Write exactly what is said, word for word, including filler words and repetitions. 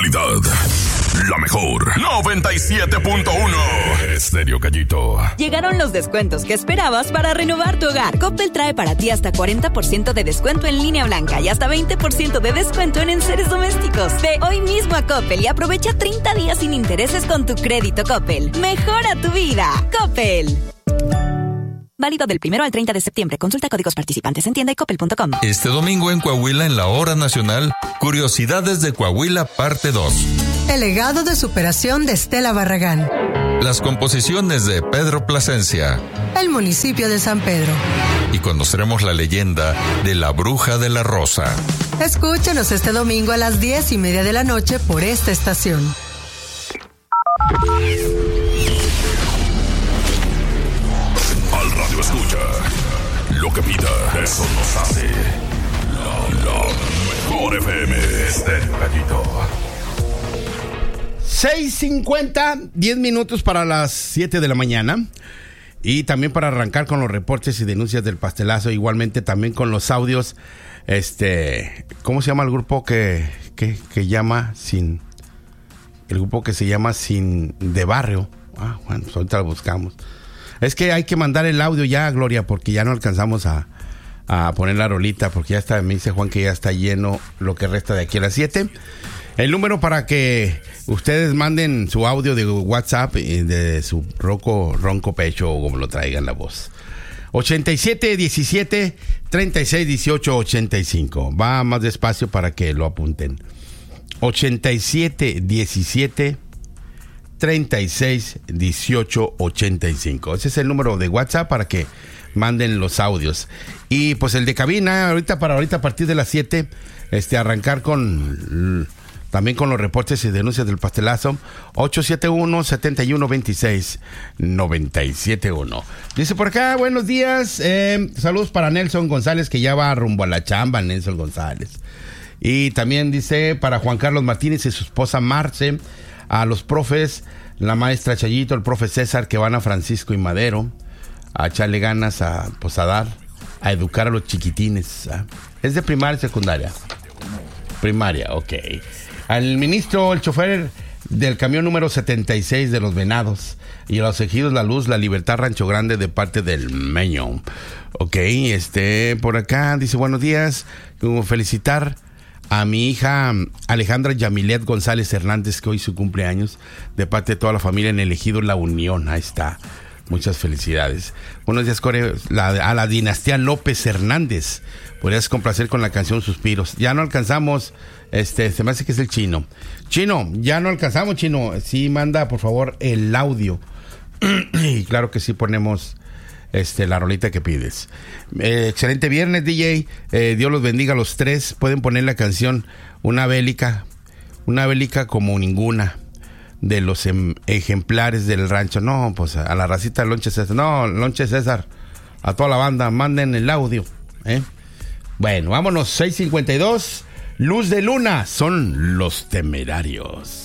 calidad, la mejor. noventa y siete punto uno Estéreo Gallito. Llegaron los descuentos que esperabas para renovar tu hogar. Coppel trae para ti hasta cuarenta por ciento de descuento en línea blanca y hasta veinte por ciento de descuento en enseres domésticos. Ve hoy mismo a Coppel y aprovecha treinta días sin intereses con tu crédito Coppel. Mejora tu vida. Coppel. Válido del primero al treinta de septiembre. Consulta códigos participantes en tienda y coppel punto com. Este domingo en Coahuila, en la Hora Nacional, Curiosidades de Coahuila, parte dos. El legado de superación de Estela Barragán. Las composiciones de Pedro Plasencia. El municipio de San Pedro. Y conoceremos la leyenda de la Bruja de la Rosa. Escúchenos este domingo a las diez y media de la noche por esta estación. Al radio escucha lo que pida, eso nos hace la, la mejor F M. Estéreo Gallito. seis cincuenta, diez minutos para las siete de la mañana. Y también para arrancar con los reportes y denuncias del pastelazo, igualmente también con los audios. Este, ¿cómo se llama el grupo que, que, que llama sin, el grupo que se llama Sin de Barrio? Ah, bueno, pues ahorita lo buscamos. Es que hay que mandar el audio ya, Gloria, porque ya no alcanzamos a, a poner la rolita, porque ya está, me dice Juan que ya está lleno lo que resta de aquí a las siete. El número para que ustedes manden su audio de WhatsApp de su roco, ronco pecho o como lo traigan la voz. ochenta y siete, diecisiete, treinta y seis, dieciocho, ochenta y cinco. Va más despacio para que lo apunten. ochenta y siete, diecisiete, treinta y seis, dieciocho, ochenta y cinco. Ese es el número de WhatsApp para que manden los audios. Y pues el de cabina, ahorita para ahorita a partir de las siete, este, arrancar con... También con los reportes y denuncias del pastelazo. ocho siete uno, siete uno dos seis, nueve siete uno. Dice por acá, buenos días. Eh, saludos para Nelson González, que ya va rumbo a la chamba, Nelson González. Y también dice para Juan Carlos Martínez y su esposa Marce. A los profes, la maestra Chayito, el profe César, que van a Francisco y Madero. A echarle ganas a, pues, a dar, a educar a los chiquitines. ¿eh? ¿Es de primaria o secundaria? Primaria, ok. Al ministro, el chofer del camión número setenta y seis de los Venados y a los ejidos La Luz, La Libertad, Rancho Grande, de parte del Meño. Ok, este, por acá dice buenos días, felicitar a mi hija Alejandra Yamilet González Hernández, que hoy su cumpleaños, de parte de toda la familia en el ejido La Unión. Ahí está, muchas felicidades. Buenos días, Core, la, a la dinastía López Hernández. Podrías complacer con la canción Suspiros. Ya no alcanzamos. Este, se me hace que es el Chino. Chino, ya no alcanzamos, Chino. Sí, manda, por favor, el audio. Y claro que sí ponemos este, la rolita que pides. Eh, excelente viernes, D J. Eh, Dios los bendiga a los tres. Pueden poner la canción Una Bélica. Una Bélica como ninguna. De los em, ejemplares del rancho. No, pues a la racita Lonche César. No, Lonche César. A toda la banda, manden el audio. ¿eh? Bueno, vámonos. seis cincuenta y dos. Luz de Luna, son Los Temerarios.